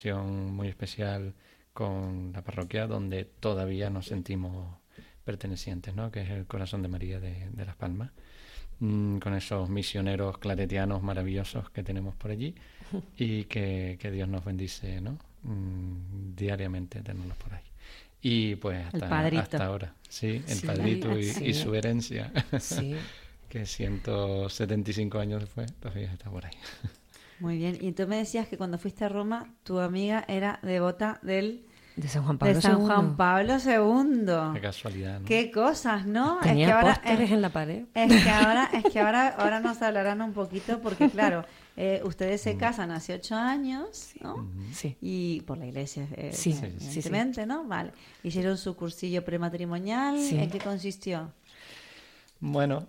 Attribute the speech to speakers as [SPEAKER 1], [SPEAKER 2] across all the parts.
[SPEAKER 1] muy especial con la parroquia donde todavía nos sentimos pertenecientes, ¿no? Que es el Corazón de María de Las Palmas, con esos misioneros claretianos maravillosos que tenemos por allí y que Dios nos bendice, ¿no? Diariamente tenerlos por ahí. Y pues hasta ahora, sí, el padrito y su herencia,
[SPEAKER 2] sí.
[SPEAKER 1] que 175 años después todavía está por ahí.
[SPEAKER 2] Muy bien, y tú me decías que cuando fuiste a Roma, tu amiga era devota de
[SPEAKER 3] San Juan Pablo
[SPEAKER 2] II.
[SPEAKER 1] Qué casualidad, ¿no?
[SPEAKER 2] Qué cosas, ¿no?
[SPEAKER 3] Tenía pósteres en la pared.
[SPEAKER 2] Es que ahora nos hablarán un poquito porque, claro, ustedes se casan hace 8 años, ¿no?
[SPEAKER 3] Sí.
[SPEAKER 2] Y por la iglesia,
[SPEAKER 3] sí,
[SPEAKER 2] evidentemente, ¿no? Vale. Hicieron su cursillo prematrimonial.
[SPEAKER 3] Sí.
[SPEAKER 2] ¿En qué consistió?
[SPEAKER 1] Bueno,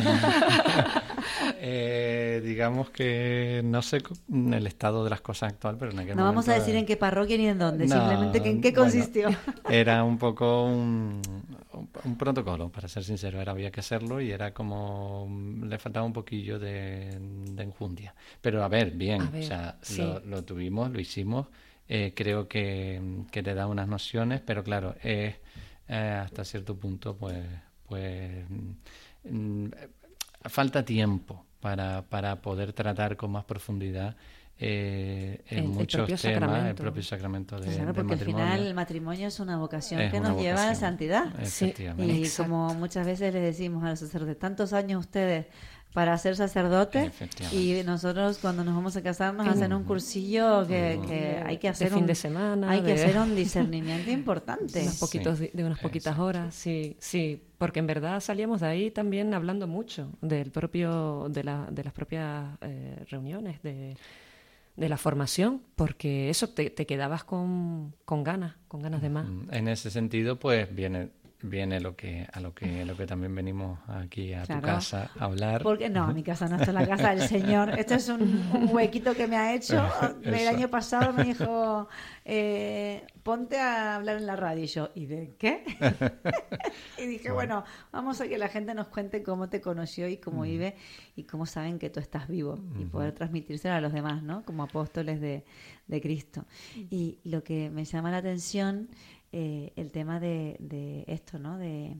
[SPEAKER 1] digamos que no sé el estado de las cosas actual, pero en aquel momento...
[SPEAKER 2] No vamos a decir en qué parroquia ni en dónde, simplemente que en qué consistió.
[SPEAKER 1] Era un poco un protocolo, para ser sincero, había que hacerlo y era como... le faltaba un poquillo de enjundia. Pero a ver, bien, o sea,
[SPEAKER 3] sí.
[SPEAKER 1] lo tuvimos, lo hicimos, creo que te da unas nociones, pero claro, hasta cierto punto, pues falta tiempo para poder tratar con más profundidad muchos temas, el propio sacramento de
[SPEAKER 2] claro, porque
[SPEAKER 1] matrimonio.
[SPEAKER 2] al final el matrimonio es una vocación que nos lleva a la santidad.
[SPEAKER 1] Efectivamente.
[SPEAKER 2] Y como muchas veces les decimos a los sacerdotes, tantos años ustedes para ser sacerdotes y nosotros cuando nos vamos a casar nos hacen un cursillo que hay que hacer
[SPEAKER 3] de fin de semana,
[SPEAKER 2] hay que hacer un discernimiento importante.
[SPEAKER 3] De unas poquitas horas, sí, porque en verdad salíamos de ahí también hablando mucho de las propias reuniones, de la formación, porque eso te quedabas con ganas de más.
[SPEAKER 1] En ese sentido, pues viene lo que también venimos aquí a tu casa a hablar.
[SPEAKER 2] Porque no, a mi casa no, esto es la casa del Señor. Esto es un huequito que me ha hecho. El año pasado me dijo, ponte a hablar en la radio. Y yo, ¿y de qué? Y dije, bueno, vamos a que la gente nos cuente cómo te conoció y cómo vive y cómo saben que tú estás vivo y poder transmitírselo a los demás, ¿no? Como apóstoles de Cristo. Y lo que me llama la atención, el tema de esto, ¿no? De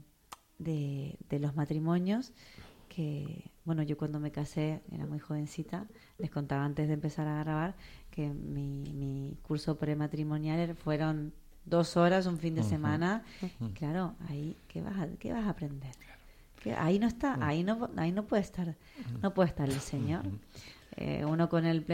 [SPEAKER 2] los matrimonios, que, bueno, yo cuando me casé era muy jovencita, les contaba antes de empezar a grabar que mi curso prematrimonial fueron 2 horas, un fin de semana. Claro, ahí, ¿qué vas a aprender? Ahí no está, ahí no puede estar, no puede estar el Señor. Uno con la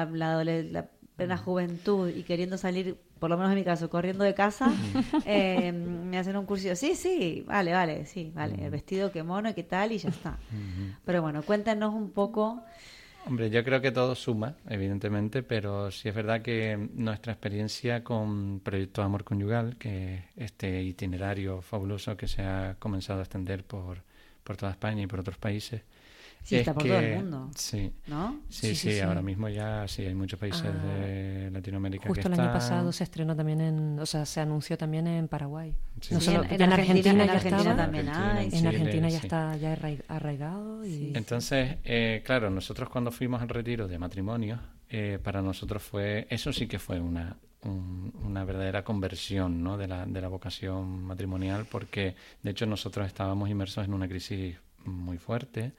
[SPEAKER 2] plena juventud y queriendo salir, por lo menos en mi caso, corriendo de casa, me hacen un cursillo. Sí, vale, el vestido, qué mono, qué tal, y ya está. Pero bueno, cuéntanos un poco.
[SPEAKER 1] Hombre, yo creo que todo suma, evidentemente, pero sí es verdad que nuestra experiencia con Proyecto Amor Conyugal, que este itinerario fabuloso que se ha comenzado a extender por toda España y por otros países.
[SPEAKER 2] Sí, está por todo el mundo.
[SPEAKER 1] Sí,
[SPEAKER 2] ¿no?
[SPEAKER 1] Sí, ahora mismo ya sí hay muchos países de Latinoamérica que están.
[SPEAKER 3] Justo el año pasado se estrenó también se anunció también en Paraguay.
[SPEAKER 2] Sí, en Argentina ya estaba. También hay.
[SPEAKER 3] En Argentina ya está ya arraigado. Y...
[SPEAKER 1] Entonces, claro, nosotros cuando fuimos al retiro de matrimonio, para nosotros eso sí que fue una verdadera conversión, ¿no? de la vocación matrimonial, porque de hecho nosotros estábamos inmersos en una crisis muy fuerte.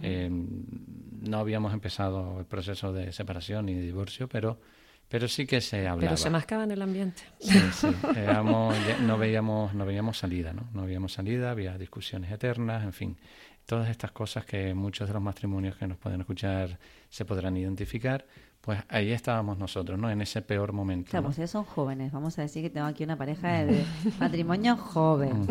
[SPEAKER 1] No habíamos empezado el proceso de separación ni de divorcio, pero sí que se hablaba.
[SPEAKER 3] Pero se mascaba en el ambiente.
[SPEAKER 1] Sí. No veíamos salida, ¿no? No veíamos salida, había discusiones eternas, en fin. Todas estas cosas que muchos de los matrimonios que nos pueden escuchar se podrán identificar, pues ahí estábamos nosotros, ¿no? En ese peor momento.
[SPEAKER 2] Claro,
[SPEAKER 1] ¿no?
[SPEAKER 2] Ustedes son jóvenes. Vamos a decir que tengo aquí una pareja de matrimonio joven.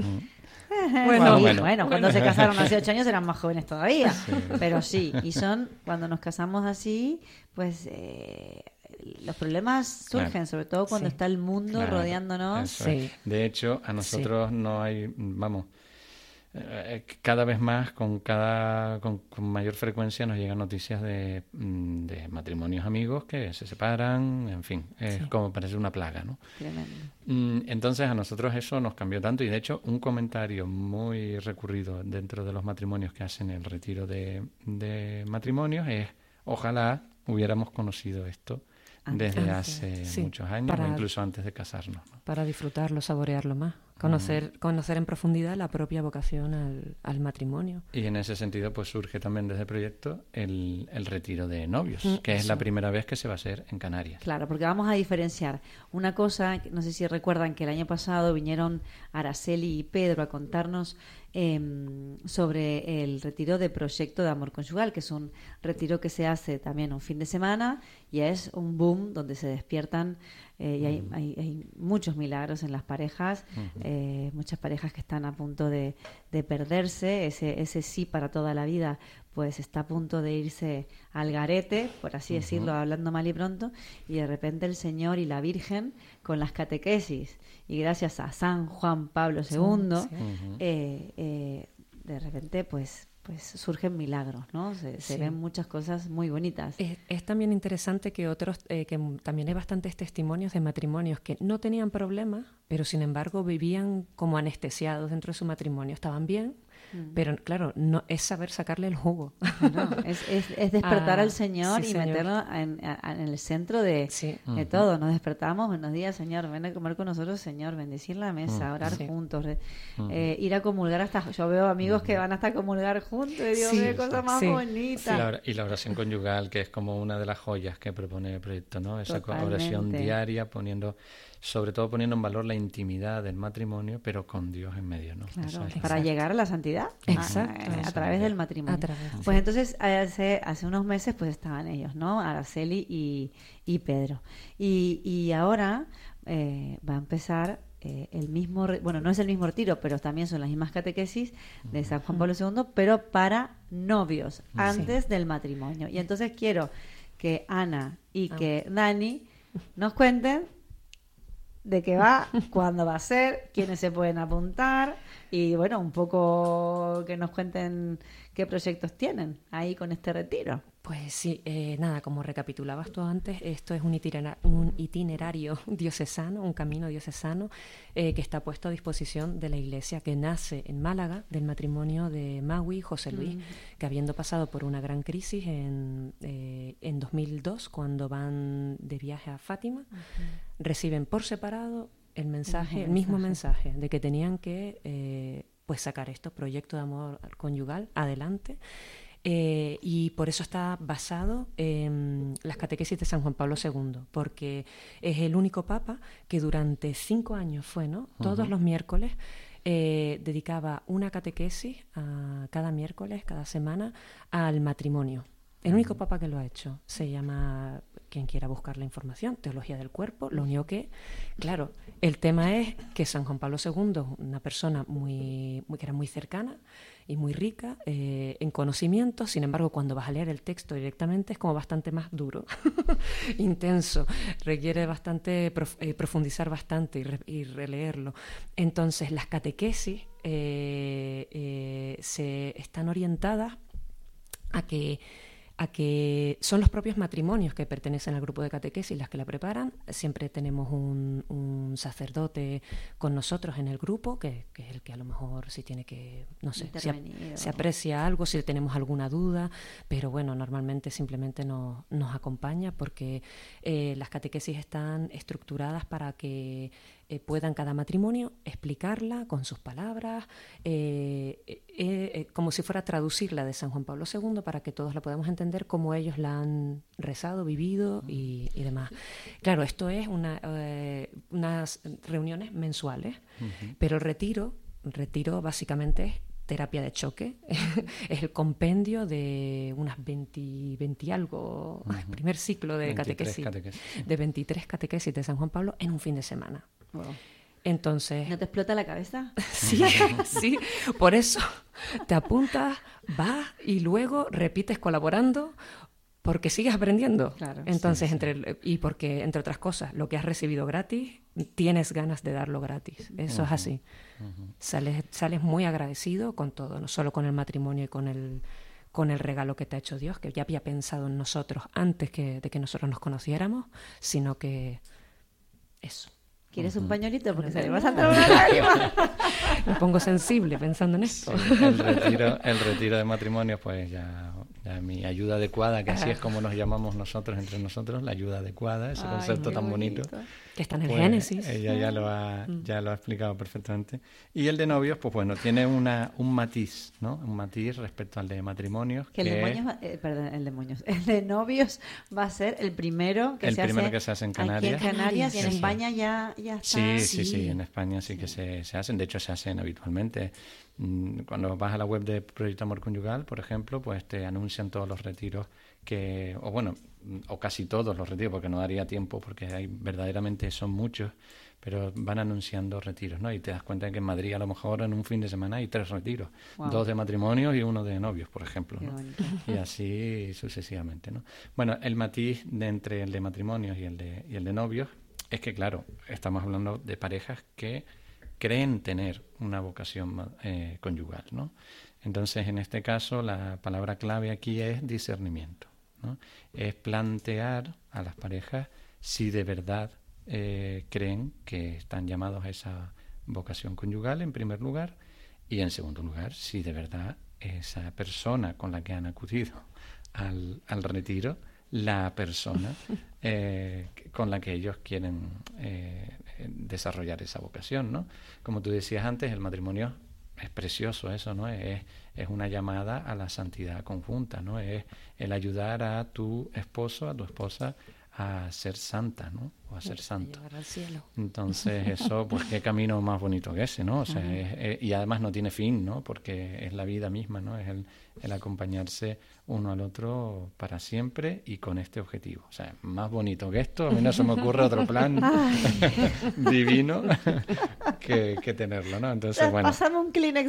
[SPEAKER 2] Bueno, cuando se casaron hace 8 años eran más jóvenes todavía. Sí. Pero sí, cuando nos casamos así, pues los problemas surgen, sobre todo cuando está el mundo rodeándonos.
[SPEAKER 1] Sí. De hecho, a nosotros no hay, cada vez más, con mayor frecuencia nos llegan noticias de matrimonios amigos que se separan, en fin, es como parece una plaga, ¿no?
[SPEAKER 2] Tremendo.
[SPEAKER 1] Entonces a nosotros eso nos cambió tanto, y de hecho un comentario muy recurrido dentro de los matrimonios que hacen el retiro de matrimonios es: ojalá hubiéramos conocido esto desde hace muchos años, o incluso antes de casarnos, ¿no?
[SPEAKER 3] Para disfrutarlo, saborearlo más, conocer en profundidad la propia vocación al matrimonio.
[SPEAKER 1] Y en ese sentido pues surge también desde el proyecto el retiro de novios, que es la primera vez que se va a hacer en Canarias.
[SPEAKER 2] Claro, porque vamos a diferenciar una cosa, no sé si recuerdan que el año pasado vinieron Araceli y Pedro a contarnos sobre el retiro de Proyecto de Amor Conyugal, que es un retiro que se hace también un fin de semana y es un boom donde se despiertan y hay muchos milagros en las parejas, muchas parejas que están a punto de perderse, ese sí para toda la vida pues está a punto de irse al garete, por así decirlo, hablando mal y pronto, y de repente el Señor y la Virgen con las catequesis, y gracias a San Juan Pablo II, de repente pues surgen milagros, ¿no? Se ven muchas cosas muy bonitas.
[SPEAKER 3] Es también interesante que otros, que también hay bastantes testimonios de matrimonios que no tenían problemas, pero sin embargo vivían como anestesiados dentro de su matrimonio, estaban bien, pero claro, no es saber sacarle el jugo.
[SPEAKER 2] No, es despertar al Señor y meterlo en el centro de todo. Nos despertamos, buenos días, Señor, ven a comer con nosotros, Señor, bendecir la mesa, orar juntos, ir a comulgar hasta... Yo veo amigos que van hasta comulgar juntos, y digo, qué cosa más bonita.
[SPEAKER 1] Y la oración conyugal, que es como una de las joyas que propone el proyecto, ¿no? Esa oración diaria, sobre todo poniendo en valor la intimidad del matrimonio, pero con Dios en medio, ¿no?
[SPEAKER 2] Claro, para llegar a la santidad.
[SPEAKER 3] Exacto.
[SPEAKER 2] A través del matrimonio. Pues entonces hace unos meses pues estaban ellos, ¿no? Araceli y Pedro. Y ahora va a empezar el mismo, bueno, no es el mismo retiro, pero también son las mismas catequesis de San Juan Pablo II, pero para novios, antes del matrimonio. Y entonces quiero que Ana y que Dani nos cuenten de qué va, cuándo va a ser, quiénes se pueden apuntar y bueno, un poco que nos cuenten qué proyectos tienen ahí con este retiro.
[SPEAKER 3] Pues sí, nada, como recapitulabas tú antes, esto es un itinerario diocesano, un camino diocesano que está puesto a disposición de la Iglesia, que nace en Málaga del matrimonio de Magui y José Luis, que habiendo pasado por una gran crisis en 2002, cuando van de viaje a Fátima, reciben por separado el mismo mensaje de que tenían que pues sacar estos proyectos de amor conyugal adelante. Y por eso está basado en las catequesis de San Juan Pablo II, porque es el único papa que durante 5 años fue, ¿no? Todos los miércoles dedicaba una catequesis cada miércoles, cada semana, al matrimonio. El único papa que lo ha hecho. Se llama, quien quiera buscar la información, Teología del Cuerpo. Lo único que, claro, el tema es que San Juan Pablo II, una persona que era muy cercana y muy rica en conocimiento, sin embargo, cuando vas a leer el texto directamente es como bastante más duro, intenso, requiere bastante profundizar bastante y releerlo. Entonces, las catequesis se están orientadas a que son los propios matrimonios que pertenecen al grupo de catequesis las que la preparan. Siempre tenemos un sacerdote con nosotros en el grupo, que es el que a lo mejor si tiene que, no sé, si aprecia algo, si tenemos alguna duda, pero bueno, normalmente simplemente nos acompaña porque las catequesis están estructuradas para que puedan cada matrimonio explicarla con sus palabras, como si fuera traducirla de San Juan Pablo II para que todos la podamos entender como ellos la han rezado, vivido y demás. Claro, esto es unas reuniones mensuales, pero el retiro básicamente es terapia de choque, es el compendio de unas 20 y algo, primer ciclo de catequesis, de 23 catequesis de San Juan Pablo en un fin de semana.
[SPEAKER 2] Wow.
[SPEAKER 3] Entonces,
[SPEAKER 2] ¿no te explota la cabeza?
[SPEAKER 3] Sí, sí, por eso te apuntas, vas y luego repites colaborando porque sigues aprendiendo. Claro, entonces, y porque, entre otras cosas, lo que has recibido gratis, tienes ganas de darlo gratis. Eso es así. Sales muy agradecido con todo, no solo con el matrimonio y con el regalo que te ha hecho Dios, que ya había pensado en nosotros antes de que nosotros nos conociéramos, sino que eso.
[SPEAKER 2] ¿Quieres un pañuelito? Porque se le va a saltar una lágrima.
[SPEAKER 3] Me pongo sensible pensando en esto.
[SPEAKER 1] Sí, el retiro de matrimonio, pues ya mi ayuda adecuada, que así es como nos llamamos nosotros entre nosotros, la ayuda adecuada, ese concepto tan bonito.
[SPEAKER 3] Que está en el
[SPEAKER 1] Pues
[SPEAKER 3] Génesis.
[SPEAKER 1] Ella ya lo ha explicado perfectamente. Y el de novios, pues bueno, tiene un matiz, ¿no? Un matiz respecto al de matrimonios.
[SPEAKER 2] El de novios va a ser el primero que se
[SPEAKER 1] hace en Canarias.
[SPEAKER 2] Aquí en Canarias y en España ya está.
[SPEAKER 1] Sí, en España sí que se hacen. De hecho, se hacen habitualmente. Cuando vas a la web de Proyecto Amor Conyugal, por ejemplo, pues te anuncian todos los retiros o casi todos los retiros, porque no daría tiempo, porque verdaderamente son muchos, pero van anunciando retiros, ¿no? Y te das cuenta de que en Madrid a lo mejor en un fin de semana hay 3 retiros, 2 de matrimonios y 1 de novios, por ejemplo, ¿no? Y así sucesivamente, ¿no? Bueno, el matiz entre el de matrimonios y el de novios es que, claro, estamos hablando de parejas que creen tener una vocación conyugal, ¿no? Entonces, en este caso, la palabra clave aquí es discernimiento, ¿no? Es plantear a las parejas si de verdad creen que están llamados a esa vocación conyugal, en primer lugar, y en segundo lugar, si de verdad esa persona con la que han acudido al retiro, la persona con la que ellos quieren desarrollar esa vocación, ¿no? Como tú decías antes, el matrimonio es precioso, eso, ¿no? Es una llamada a la santidad conjunta, ¿no? Es el ayudar a tu esposo, a tu esposa a ser santa, ¿no? O a ser santo.
[SPEAKER 3] Llevar al cielo.
[SPEAKER 1] Entonces eso, pues qué camino más bonito que ese, ¿no? O sea, y además no tiene fin, ¿no? Porque es la vida misma, ¿no? Es el acompañarse uno al otro para siempre y con este objetivo. O sea, más bonito que esto, a mí no se me ocurre otro plan divino que tenerlo, ¿no? Entonces, bueno.
[SPEAKER 2] Pásame un Kleenex.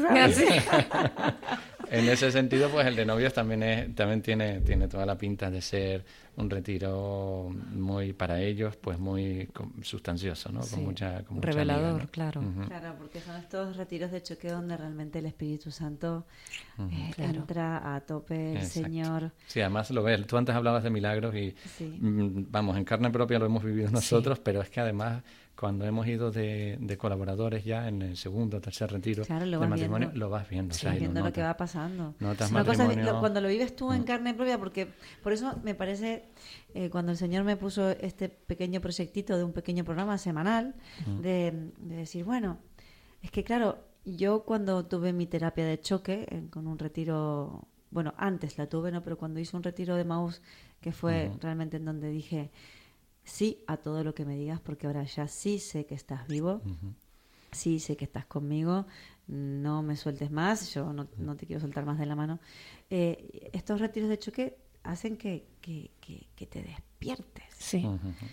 [SPEAKER 1] En ese sentido, pues el de novios también tiene toda la pinta de ser un retiro muy para ellos, pues muy sustancioso, ¿no?
[SPEAKER 3] Sí.
[SPEAKER 1] Con mucha
[SPEAKER 3] revelador,
[SPEAKER 1] amiga, ¿no?
[SPEAKER 3] claro.
[SPEAKER 1] Uh-huh.
[SPEAKER 2] Claro, porque son estos retiros de choque donde realmente el Espíritu Santo
[SPEAKER 3] Claro.
[SPEAKER 2] entra a tope, el
[SPEAKER 1] Exacto.
[SPEAKER 2] Señor.
[SPEAKER 1] Sí, además lo ves. Tú antes hablabas de milagros y,
[SPEAKER 2] Sí.
[SPEAKER 1] vamos, en carne propia lo hemos vivido nosotros, pero es que además cuando hemos ido de colaboradores ya en el segundo o tercer retiro
[SPEAKER 2] Claro, lo
[SPEAKER 1] de
[SPEAKER 2] vas
[SPEAKER 1] matrimonio,
[SPEAKER 2] viendo.
[SPEAKER 1] lo vas viendo.
[SPEAKER 2] Sí,
[SPEAKER 1] o sea, y
[SPEAKER 2] viendo
[SPEAKER 1] lo
[SPEAKER 2] lo que
[SPEAKER 1] notas.
[SPEAKER 2] va pasando.
[SPEAKER 1] Notas
[SPEAKER 2] Una cosa,
[SPEAKER 1] matrimonio.
[SPEAKER 2] cuando lo vives tú en carne propia, porque por eso me parece, cuando el Señor me puso este pequeño proyectito de un pequeño programa semanal, de decir, bueno, es que claro, yo cuando tuve mi terapia de choque, con un retiro, bueno, antes la tuve, ¿no? Pero cuando hice un retiro de Maús, que fue realmente en donde dije sí a todo lo que me digas, porque ahora ya sí sé que estás vivo, sí sé que estás conmigo, no me sueltes más, yo no te quiero soltar más de la mano. Estos retiros de choque hacen que te despiertes.
[SPEAKER 3] Sí.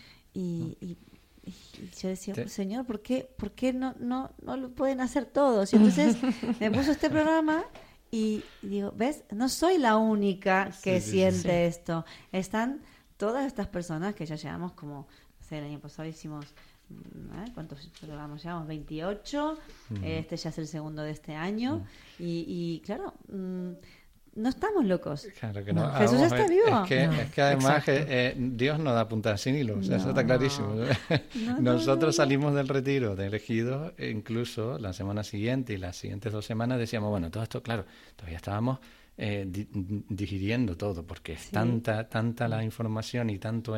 [SPEAKER 2] Y yo decía, Señor, ¿por qué no lo pueden hacer todos? Y entonces me puso este programa y digo, ¿ves? No soy la única que siente esto. Están todas estas personas que ya llevamos como, no sé, el año pasado hicimos, ¿cuántos programas llevamos? 28, este ya es el segundo de este año, y claro, no estamos locos.
[SPEAKER 1] Claro que no.
[SPEAKER 2] Jesús está vivo.
[SPEAKER 1] Es que además Dios no da puntada sin hilo, o sea, eso está clarísimo. Nosotros salimos del retiro de elegidos, e incluso la semana siguiente y las siguientes 2 semanas decíamos, bueno, todo esto, claro, todavía estábamos digiriendo todo, porque es tanta la información y tanto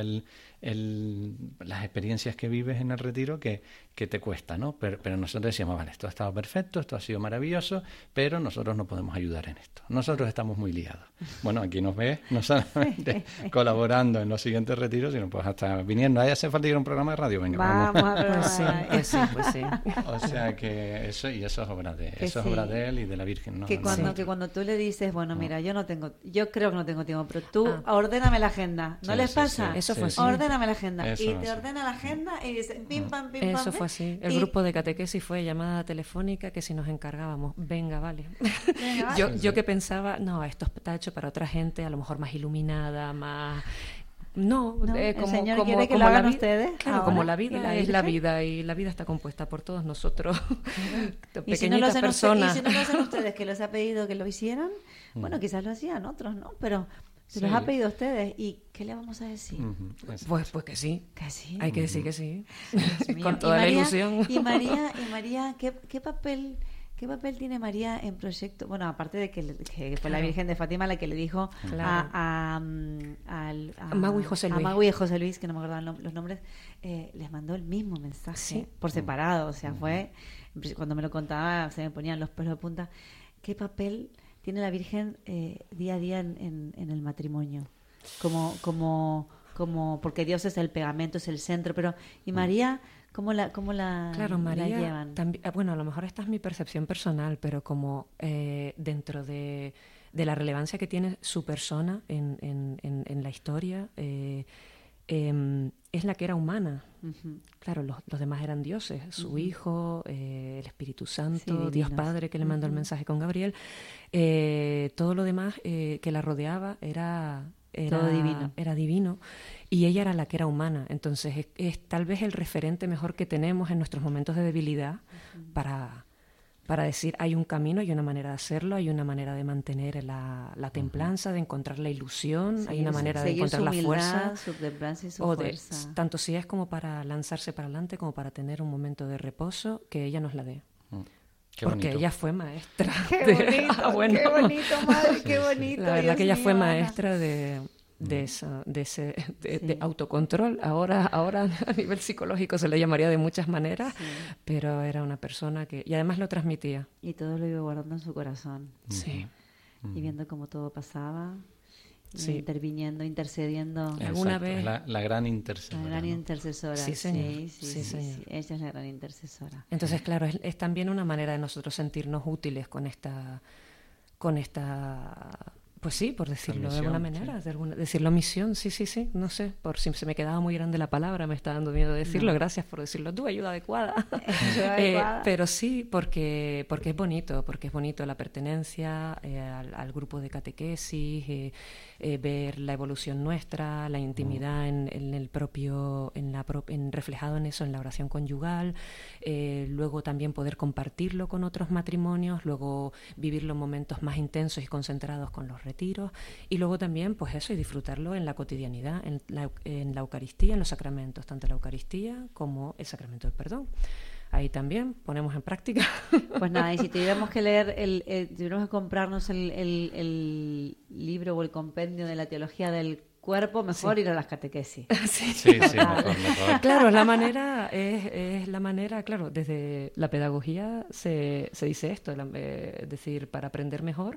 [SPEAKER 1] las experiencias que vives en el retiro que te cuesta, ¿no? Pero nosotros decíamos, vale, esto ha estado perfecto, esto ha sido maravilloso, pero nosotros no podemos ayudar en esto. Nosotros estamos muy liados. Bueno, aquí nos ves, no solamente colaborando en los siguientes retiros, sino pues hasta viniendo. Ahí hace falta ir a un programa de radio, venga,
[SPEAKER 2] vamos.
[SPEAKER 3] Pues sí.
[SPEAKER 1] O sea que eso es obra de es obra de él y de la Virgen, ¿no?
[SPEAKER 2] Que cuando tú le dices, bueno, mira, yo creo que no tengo tiempo, pero tú ordéname la agenda. ¿No les pasa?
[SPEAKER 3] Eso fue así.
[SPEAKER 2] Ordéname la agenda.
[SPEAKER 1] Eso
[SPEAKER 2] y te ordena la agenda y dice pim pam, pim pam.
[SPEAKER 3] Eso fue así. El grupo de catequesis fue llamada telefónica, que si nos encargábamos, venga, vale. Yo que pensaba, no, esto está hecho para otra gente, a lo mejor más iluminada, más... No,
[SPEAKER 2] el Señor quiere que lo hagan ustedes.
[SPEAKER 3] Claro,
[SPEAKER 2] ahora,
[SPEAKER 3] como la vida es la
[SPEAKER 2] Virgen.
[SPEAKER 3] vida, y la vida está compuesta por todos nosotros,
[SPEAKER 2] Y si no lo hacen
[SPEAKER 3] personas.
[SPEAKER 2] y si no lo hacen ustedes, que les ha pedido que lo hicieran, bueno, quizás lo hacían otros, ¿no? Pero se los ha pedido a ustedes, ¿y qué le vamos a decir?
[SPEAKER 3] Pues que sí.
[SPEAKER 2] Que sí.
[SPEAKER 3] Hay que decir que sí.
[SPEAKER 2] Dios mío.
[SPEAKER 3] Con toda la ilusión.
[SPEAKER 2] Y María, ¿qué papel ¿qué papel tiene María en proyecto? Bueno, aparte de que fue la Virgen de Fátima la que le dijo a
[SPEAKER 3] Magui y José Luis.
[SPEAKER 2] A Magui y José Luis, que no me acuerdo los nombres, les mandó el mismo mensaje por separado. O sea, fue, cuando me lo contaba, se me ponían los pelos de punta. ¿Qué papel tiene la Virgen día a día en el matrimonio? Como porque Dios es el pegamento, es el centro, pero ¿y María cómo la
[SPEAKER 3] María
[SPEAKER 2] la llevan?
[SPEAKER 3] También, bueno, a lo mejor esta es mi percepción personal, pero como dentro de la relevancia que tiene su persona en la historia, es la que era humana.
[SPEAKER 2] Uh-huh.
[SPEAKER 3] Claro, los demás eran dioses, su hijo, el Espíritu Santo,
[SPEAKER 2] Sí,
[SPEAKER 3] Dios Padre que le mandó el mensaje con Gabriel, todo lo demás que la rodeaba era
[SPEAKER 2] todo divino.
[SPEAKER 3] Era divino, y ella era la que era humana. Entonces es tal vez el referente mejor que tenemos en nuestros momentos de debilidad para decir hay un camino, hay una manera de hacerlo, hay una manera de mantener la templanza, de encontrar la ilusión, hay una manera de encontrar la fuerza,
[SPEAKER 2] su templanza y su fuerza.
[SPEAKER 3] Tanto si es como para lanzarse para adelante como para tener un momento de reposo, que ella nos la dé.
[SPEAKER 1] Qué
[SPEAKER 3] porque
[SPEAKER 1] bonito.
[SPEAKER 3] Ella fue maestra.
[SPEAKER 2] Qué bonito, qué bonito, madre, qué bonito.
[SPEAKER 3] La verdad
[SPEAKER 2] Dios
[SPEAKER 3] que ella
[SPEAKER 2] mío,
[SPEAKER 3] fue
[SPEAKER 2] Ana.
[SPEAKER 3] maestra de autocontrol. Ahora a nivel psicológico se le llamaría de muchas maneras, pero era una persona que... Y además lo transmitía.
[SPEAKER 2] Y todo lo iba guardando en su corazón.
[SPEAKER 3] Sí.
[SPEAKER 2] Y viendo cómo todo pasaba,
[SPEAKER 3] Sí.
[SPEAKER 2] interviniendo, intercediendo.
[SPEAKER 3] ¿Alguna vez?
[SPEAKER 1] La gran intercesora.
[SPEAKER 2] La gran
[SPEAKER 1] ¿no?
[SPEAKER 2] intercesora.
[SPEAKER 3] Sí, señor.
[SPEAKER 2] Sí,
[SPEAKER 3] señor.
[SPEAKER 2] sí. Ella es la gran intercesora.
[SPEAKER 3] Entonces, claro, es también una manera de nosotros sentirnos útiles con esta pues sí, por decirlo de alguna manera, decirlo misión, sí, no sé, por si se me quedaba muy grande la palabra, me está dando miedo decirlo, gracias por decirlo tú, ayuda adecuada. Pero sí, porque es bonito la pertenencia al grupo de catequesis, ver la evolución nuestra, la intimidad en el propio, reflejado en eso, en la oración conyugal, luego también poder compartirlo con otros matrimonios, luego vivir los momentos más intensos y concentrados con los retiros, y luego también pues eso, y disfrutarlo en la cotidianidad, en la Eucaristía, en los sacramentos, tanto la Eucaristía como el sacramento del perdón. Ahí también ponemos en práctica.
[SPEAKER 2] Pues nada, y si tuviéramos que leer, tuviéramos que comprarnos el libro o el compendio de la teología del cuerpo, mejor ir a las catequesis.
[SPEAKER 1] Sí, mejor.
[SPEAKER 3] Claro, la manera es la manera, claro, desde la pedagogía se dice esto, es decir, para aprender mejor,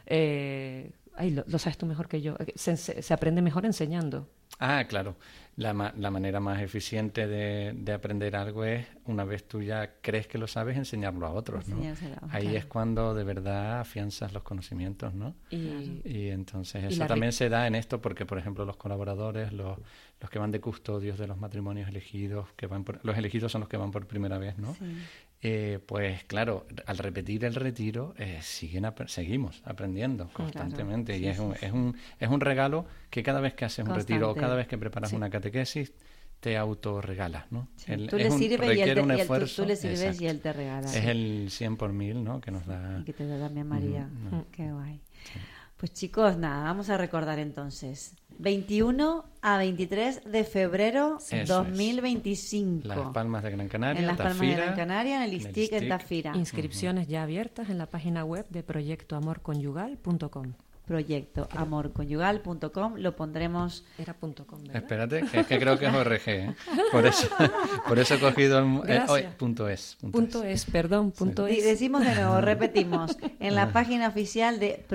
[SPEAKER 3] lo sabes tú mejor que yo, se aprende mejor enseñando.
[SPEAKER 1] Ah, claro. La manera más eficiente de aprender algo es, una vez tú ya crees que lo sabes, enseñarlo a otros, ¿no? Ahí es cuando de verdad afianzas los conocimientos, ¿no? Y entonces eso también se da en esto porque, por ejemplo, los colaboradores, los que van de custodios de los matrimonios elegidos, los elegidos son los que van por primera vez, ¿no? Sí. Pues claro, al repetir el retiro seguimos aprendiendo constantemente, claro, y es un regalo que cada vez que haces un retiro o cada vez que preparas una catequesis te autorregalas, ¿no?
[SPEAKER 2] Sí. Tú le sirves tú le sirves y él te regala.
[SPEAKER 1] Es el 100 por 1000, ¿no? Que nos da...
[SPEAKER 2] Y que te da también María. Qué guay. Sí. Pues chicos, nada, vamos a recordar entonces. 21 a 23 de febrero 2025.
[SPEAKER 1] Las Palmas de Gran Canaria,
[SPEAKER 2] en Las
[SPEAKER 1] Tafira,
[SPEAKER 2] Palmas de Gran Canaria, en el ISTIC, en Tafira.
[SPEAKER 3] Inscripciones ya abiertas en la página web de proyectoamorconyugal.com.
[SPEAKER 2] proyectoamorconyugal.com, lo pondremos...
[SPEAKER 3] Era .com, ¿verdad?
[SPEAKER 1] Espérate, que es que creo que es ORG, ¿eh? Por eso he cogido .es.
[SPEAKER 3] Perdón.
[SPEAKER 2] Decimos de nuevo, repetimos, en la página oficial de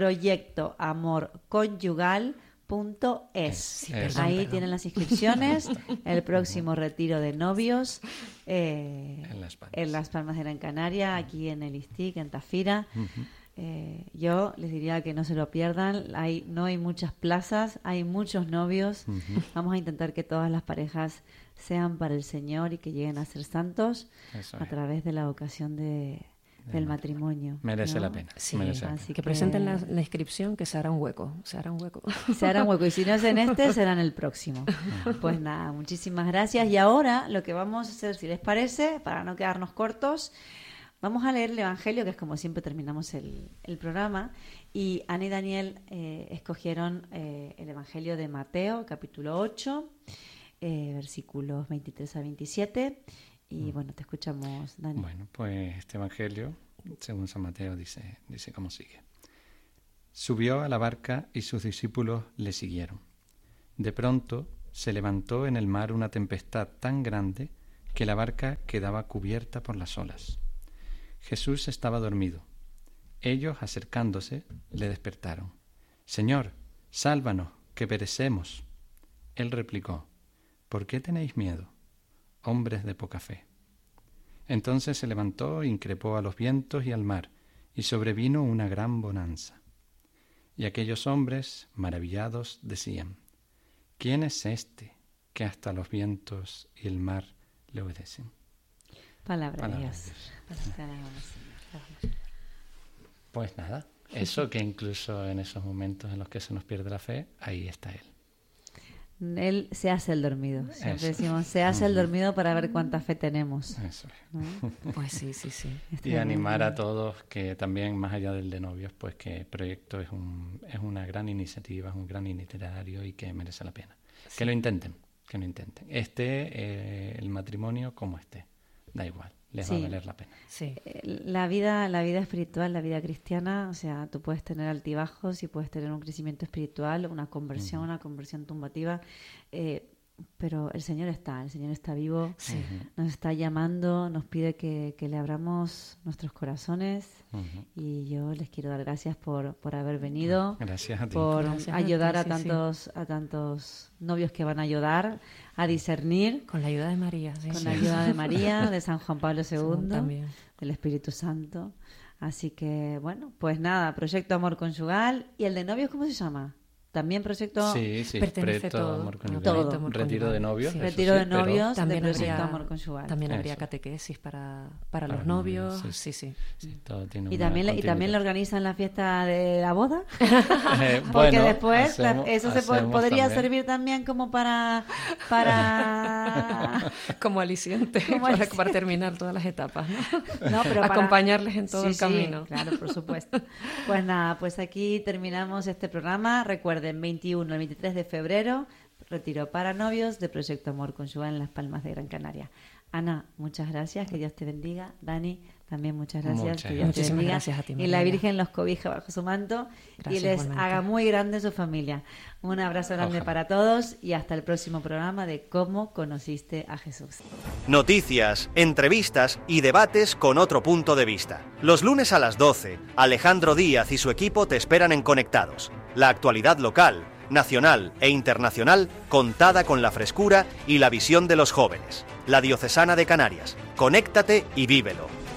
[SPEAKER 2] proyectoamorconyugal.es. Ahí tienen las inscripciones, el próximo retiro de novios en Las Palmas de Gran Canaria, aquí en el ISTIC, en Tafira. Yo les diría que no se lo pierdan, no hay muchas plazas, hay muchos novios. Vamos a intentar que todas las parejas sean para el Señor y que lleguen a ser santos a través de la vocación del matrimonio.
[SPEAKER 1] Merece la pena.
[SPEAKER 3] Sí, así que presenten la inscripción, que se hará un hueco.
[SPEAKER 2] Se hará un hueco, y si no es en será en el próximo. Pues nada, muchísimas gracias. Y ahora lo que vamos a hacer, si les parece, para no quedarnos cortos, vamos a leer el Evangelio, que es como siempre terminamos el programa, y Ana y Daniel escogieron el Evangelio de Mateo, capítulo 8, versículos 23 a 27, y bueno, te escuchamos, Dani.
[SPEAKER 1] Bueno, pues este Evangelio según San Mateo, dice como sigue. Subió a la barca y sus discípulos le siguieron. De pronto se levantó en el mar una tempestad tan grande que la barca quedaba cubierta por las olas. Jesús estaba dormido. Ellos, acercándose, le despertaron. «Señor, sálvanos, que perecemos». Él replicó: «¿Por qué tenéis miedo, hombres de poca fe?». Entonces se levantó, increpó a los vientos y al mar, y sobrevino una gran bonanza. Y aquellos hombres, maravillados, decían: ¿Quién es este que hasta los vientos y el mar le obedecen?
[SPEAKER 2] Palabra de Dios.
[SPEAKER 1] Pues nada, eso que incluso en esos momentos en los que se nos pierde la fe, ahí está Él.
[SPEAKER 2] Él se hace el dormido. Siempre decimos, se hace el dormido para ver cuánta fe tenemos.
[SPEAKER 1] Eso es.
[SPEAKER 2] ¿No?
[SPEAKER 3] Pues sí.
[SPEAKER 1] Y animar a todos que también, más allá del de novios, pues que el proyecto es una gran iniciativa, es un gran itinerario y que merece la pena. Sí. Que lo intenten. El matrimonio como esté, da igual. Les va a valer la pena.
[SPEAKER 2] Sí. La vida espiritual, la vida cristiana, o sea, tú puedes tener altibajos y puedes tener un crecimiento espiritual, una conversión tumbativa, pero el Señor está vivo, nos está llamando, nos pide que le abramos nuestros corazones y yo les quiero dar gracias por haber venido,
[SPEAKER 1] gracias a ti.
[SPEAKER 2] Por
[SPEAKER 3] gracias
[SPEAKER 2] ayudar
[SPEAKER 3] a ti,
[SPEAKER 2] a tantos novios que van a ayudar a discernir.
[SPEAKER 3] Con la ayuda de María.
[SPEAKER 2] Con la ayuda de María, de San Juan Pablo II,
[SPEAKER 3] también.
[SPEAKER 2] Del Espíritu Santo. Así que, bueno, pues nada, Proyecto Amor Conyugal. ¿Y el de novios cómo se llama? También proyecto...
[SPEAKER 1] Sí,
[SPEAKER 3] pertenece
[SPEAKER 1] Proyecto
[SPEAKER 3] todo.
[SPEAKER 1] Amor Conyugal.
[SPEAKER 2] Todo.
[SPEAKER 1] Retiro de novios.
[SPEAKER 2] Sí. Retiro de novios,
[SPEAKER 3] también
[SPEAKER 2] de Proyecto
[SPEAKER 3] habría,
[SPEAKER 2] Amor Conyugal.
[SPEAKER 3] También habría
[SPEAKER 1] Eso.
[SPEAKER 3] catequesis para los novios. Sí.
[SPEAKER 1] Todo tiene
[SPEAKER 2] Y
[SPEAKER 1] una
[SPEAKER 2] también le
[SPEAKER 1] continuidad.
[SPEAKER 2] organizan la fiesta de la boda. Porque
[SPEAKER 1] Bueno,
[SPEAKER 2] después eso podría
[SPEAKER 1] también.
[SPEAKER 2] servir también como para
[SPEAKER 3] como aliciente, para terminar todas las etapas, ¿no?
[SPEAKER 2] No, pero
[SPEAKER 3] acompañarles en todo el camino.
[SPEAKER 2] Sí, claro, por supuesto. Pues nada, pues aquí terminamos este programa. Recuerden, 21 al 23 de febrero, retiro para novios de Proyecto Amor Conyugal en Las Palmas de Gran Canaria. Ana, muchas gracias, que Dios te bendiga. Dani, también muchas gracias, que Dios te
[SPEAKER 3] Muchísimas
[SPEAKER 2] bendiga.
[SPEAKER 3] gracias a ti, María.
[SPEAKER 2] Y la Virgen los cobija bajo su manto
[SPEAKER 3] Gracias,
[SPEAKER 2] y les
[SPEAKER 3] igualmente.
[SPEAKER 2] haga muy grande su familia. Un abrazo grande para todos y hasta el próximo programa de Cómo conociste a Jesús.
[SPEAKER 4] Noticias, entrevistas y debates con otro punto de vista. Los lunes a las 12, Alejandro Díaz y su equipo te esperan en Conectados. La actualidad local, nacional e internacional contada con la frescura y la visión de los jóvenes. La Diocesana de Canarias. Conéctate y vívelo.